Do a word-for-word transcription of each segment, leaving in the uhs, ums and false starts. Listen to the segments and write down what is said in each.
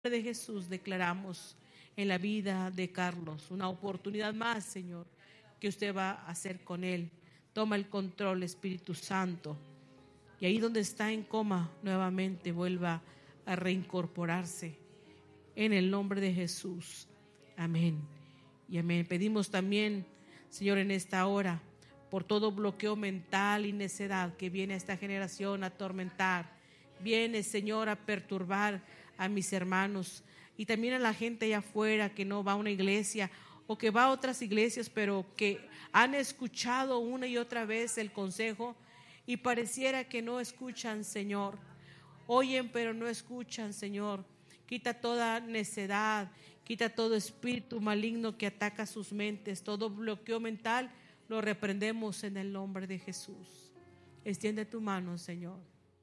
de Jesús declaramos en la vida de Carlos una oportunidad más, Señor, que usted va a hacer con él. Toma el control, Espíritu Santo, y ahí donde está en coma nuevamente vuelva a reincorporarse en el nombre de Jesús. Amén y amén. Pedimos también, Señor, en esta hora por todo bloqueo mental y necedad que viene a esta generación a atormentar, viene, Señor, a perturbar a mis hermanos y también a la gente allá afuera que no va a una iglesia o que va a otras iglesias, pero que han escuchado una y otra vez el consejo y pareciera que no escuchan, Señor. Oyen, pero no escuchan, Señor. Quita toda necedad, quita todo espíritu maligno que ataca sus mentes, todo bloqueo mental, lo reprendemos en el nombre de Jesús. Extiende tu mano, Señor,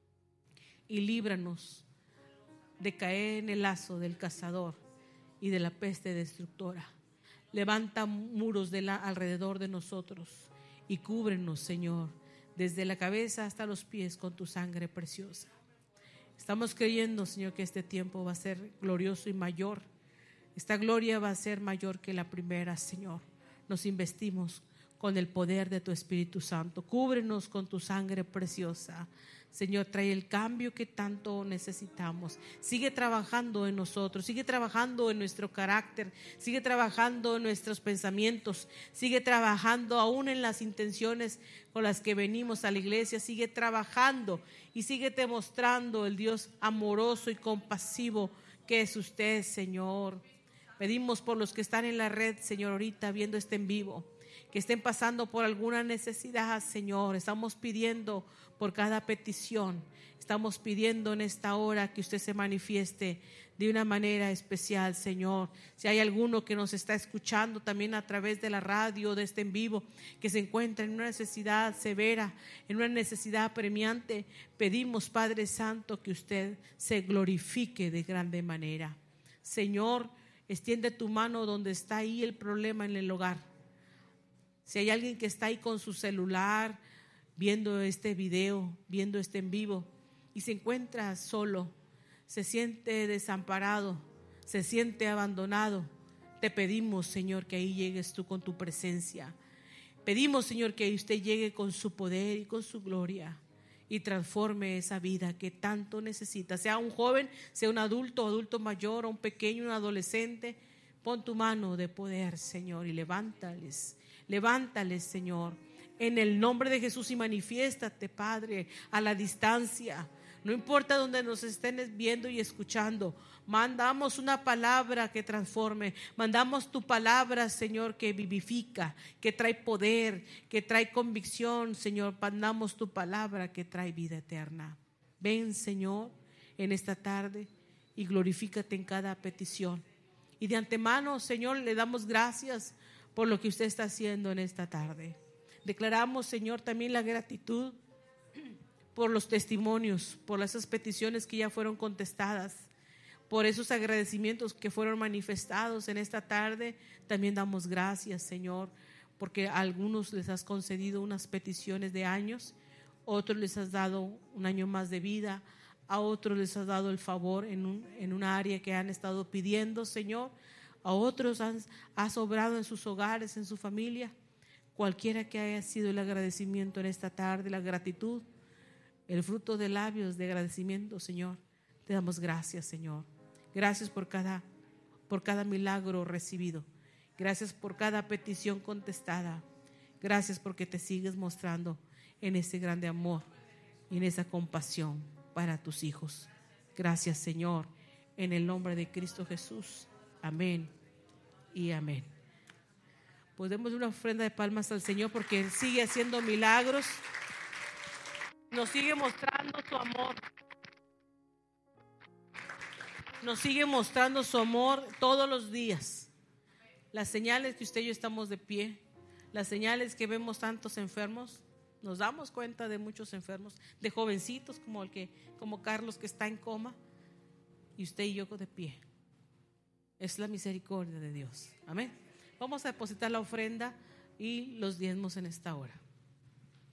y líbranos de caer en el lazo del cazador y de la peste destructora. Levanta muros de la, alrededor de nosotros y cúbrenos, Señor, desde la cabeza hasta los pies con tu sangre preciosa. Estamos creyendo, Señor, que este tiempo va a ser glorioso y mayor. Esta gloria va a ser mayor que la primera, Señor. Nos investimos con el poder de tu Espíritu Santo. Cúbrenos con tu sangre preciosa. Señor, trae el cambio que tanto necesitamos. Sigue trabajando en nosotros, sigue trabajando en nuestro carácter, sigue trabajando en nuestros pensamientos, sigue trabajando aún en las intenciones con las que venimos a la iglesia, sigue trabajando y sigue demostrando el Dios amoroso y compasivo que es usted, Señor. Pedimos por los que están en la red, Señor, ahorita viendo este en vivo, que estén pasando por alguna necesidad, Señor. Estamos pidiendo por cada petición. Estamos pidiendo en esta hora que usted se manifieste de una manera especial, Señor. Si hay alguno que nos está escuchando también a través de la radio, de este en vivo, que se encuentra en una necesidad severa, en una necesidad apremiante, pedimos, Padre Santo, que usted se glorifique de grande manera. Señor, extiende tu mano donde está ahí el problema en el hogar. Si hay alguien que está ahí con su celular, viendo este video, viendo este en vivo, y se encuentra solo, se siente desamparado, se siente abandonado, te pedimos, Señor, que ahí llegues tú con tu presencia. Pedimos, Señor, que usted llegue con su poder y con su gloria y transforme esa vida que tanto necesita. Sea un joven, sea un adulto, adulto mayor, un pequeño, un adolescente, pon tu mano de poder, Señor, y levántales. Levántales, Señor, en el nombre de Jesús, y manifiéstate, Padre, a la distancia. No importa donde nos estén viendo y escuchando, mandamos una palabra que transforme, mandamos tu palabra, Señor, que vivifica, que trae poder, que trae convicción, Señor. Mandamos tu palabra que trae vida eterna. Ven, Señor, en esta tarde y glorifícate en cada petición. Y de antemano, Señor, le damos gracias por lo que usted está haciendo en esta tarde. Declaramos, Señor, también la gratitud por los testimonios, por esas peticiones que ya fueron contestadas, por esos agradecimientos que fueron manifestados en esta tarde. También damos gracias, Señor, porque a algunos les has concedido unas peticiones de años, otros les has dado un año más de vida, a otros les has dado el favor en un, en un área que han estado pidiendo, Señor. A otros han, has obrado en sus hogares, en su familia. Cualquiera que haya sido el agradecimiento en esta tarde, la gratitud, el fruto de labios de agradecimiento, Señor, te damos gracias, Señor. Gracias por cada, por cada milagro recibido. Gracias por cada petición contestada. Gracias porque te sigues mostrando en ese grande amor y en esa compasión para tus hijos. Gracias, Señor, en el nombre de Cristo Jesús. Amén y amén. Pues demos una ofrenda de palmas al Señor porque Él sigue haciendo milagros. Nos sigue mostrando su amor. Nos sigue mostrando su amor todos los días. Las señales que usted y yo estamos de pie, las señales que vemos tantos enfermos, nos damos cuenta de muchos enfermos, de jovencitos como el que, como Carlos, que está en coma, y usted y yo de pie. Es la misericordia de Dios. Amén. Vamos a depositar la ofrenda y los diezmos en esta hora.